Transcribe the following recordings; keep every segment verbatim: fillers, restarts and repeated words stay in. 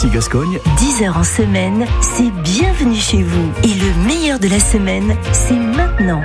Ici Gascogne. dix heures en semaine, c'est bienvenue chez vous. Et le meilleur de la semaine, c'est maintenant.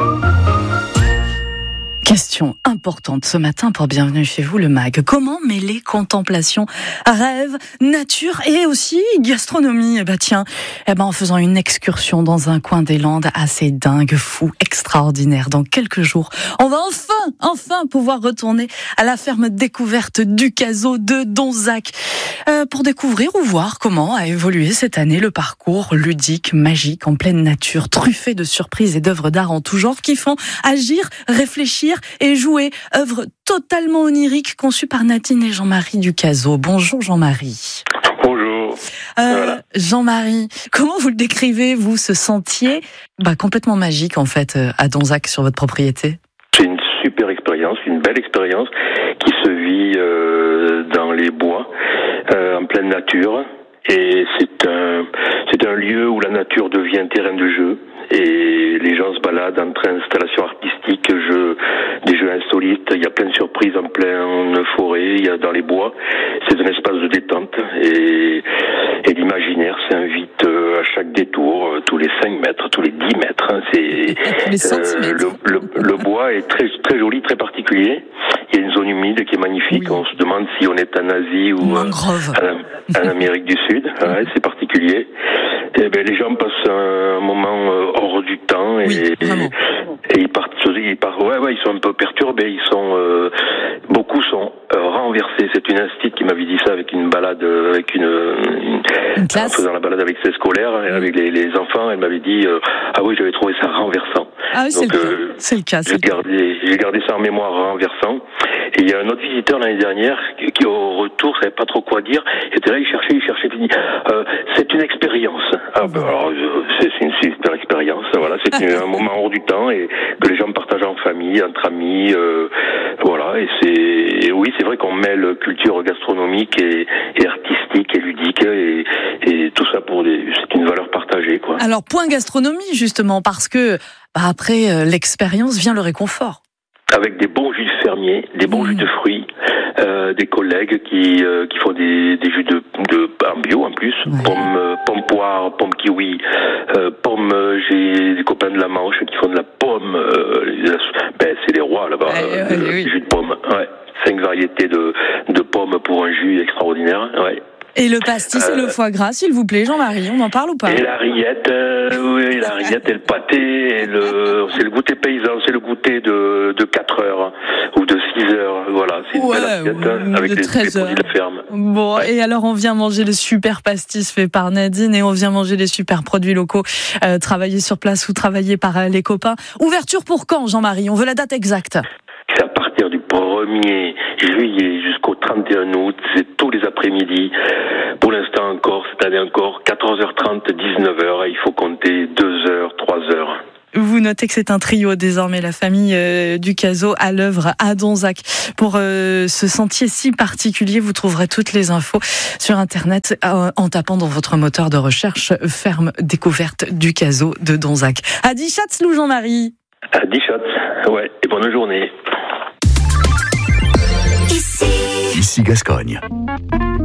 Question importante ce matin pour Bienvenue chez vous, le M A G. Comment mêler contemplation, rêve, nature et aussi gastronomie? Eh ben tiens, eh ben en faisant une excursion dans un coin des Landes assez dingue, fou, extraordinaire. Dans quelques jours, on va enfin, enfin pouvoir retourner à la ferme découverte du Cazaux de Donzac euh, pour découvrir ou voir comment a évolué cette année le parcours ludique, magique, en pleine nature, truffé de surprises et d'œuvres d'art en tout genre qui font agir, réfléchir et jouer, œuvre totalement onirique conçue par Nadine et Jean-Marie du Cazaux. Bonjour Jean-Marie. Bonjour. Euh, voilà. Jean-Marie, comment vous le décrivez, vous, ce sentier bah, complètement magique en fait à Donzac sur votre propriété? C'est une super expérience, une belle expérience qui se vit euh, dans les bois, euh, en pleine nature. Et c'est un, c'est un lieu où la nature devient terrain de jeu. Et les gens se baladent entre installations artistiques, jeux, des jeux insolites. Il y a plein de surprises en pleine forêt, il y a dans les bois. C'est un espace de détente et, et l'imaginaire s'invite à chaque détour, tous les cinq mètres, tous les dix mètres. C'est, les euh, le, le, le bois est très, très joli, très particulier. Il y a une zone humide qui est magnifique. Oui. On se demande si on est en Asie ou euh, en, en Amérique du Sud. Ouais, c'est particulier. Et ben, les gens passent un moment euh, hors du temps et, oui, et, et ils partent, ils partent, ouais, ouais, ils sont un peu perturbés. Ils sont, euh, beaucoup sont euh, renversés. C'est une institutrice qui m'avait dit ça avec une balade, avec une, une, une en faisant la balade avec ses scolaires, et avec les, les enfants. Elle m'avait dit, euh, ah oui, j'avais trouvé ça renversant. Ah oui, donc c'est, euh, le c'est le cas. C'est j'ai gardé, j'ai gardé ça en mémoire renversant. Et il y a un autre visiteur l'année dernière qui, qui au retour savait pas trop quoi dire. Il était là, il cherchait, il cherchait, il dit, euh, c'est une expérience. Ah, ben, alors, c'est, c'est une super expérience. Voilà, c'est un moment hors du temps et que les gens partagent en famille, entre amis. Euh, voilà, et c'est, et oui, c'est vrai qu'on mêle culture gastronomique et, et artistique et ludique et, et tout ça pour des, c'est une valeur partagée, quoi. Alors, point gastronomie justement, parce que bah, après euh, l'expérience vient le réconfort. Avec des bons jus de fermier, des bons mmh. jus de fruits, euh, des collègues qui euh, qui font des, des jus de, de en bio en plus, ouais. pommes, euh, pommes poires, pommes kiwi, euh, pommes. Euh, j'ai des copains de la Manche qui font de la pomme. Euh, ben c'est les rois là-bas, ouais, euh, ouais, le oui. jus de pomme. Ouais, cinq variétés de de pommes pour un jus extraordinaire. Ouais. Et le pastis euh, et le foie gras, s'il vous plaît, Jean-Marie, on en parle ou pas? Et la rillette, euh, oui, la rillette et le pâté, et le, c'est le goûter paysan, c'est le goûter de, de quatre heures ou de six heures, voilà, c'est une ouais, belle assiette avec les, les produits de la ferme. Bon, ouais. Et alors on vient manger le super pastis fait par Nadine et on vient manger les super produits locaux euh, travaillés sur place ou travaillés par euh, les copains. Ouverture pour quand, Jean-Marie? On veut la date exacte. C'est à partir du premier juillet jusqu'au trente et un août, c'est tous les après-midi. Pour l'instant encore, cette année encore, quatorze heures trente, dix-neuf heures, il faut compter deux heures, trois heures. Vous notez que c'est un trio désormais, la famille euh, du Cazaux à l'œuvre à Donzac. Pour euh, ce sentier si particulier, vous trouverez toutes les infos sur Internet euh, en tapant dans votre moteur de recherche « Ferme découverte du Cazaux de Donzac ». À Dichatzlou, Jean-Marie. À Dichatz, ouais, et bonne journée. Ici Gascogne.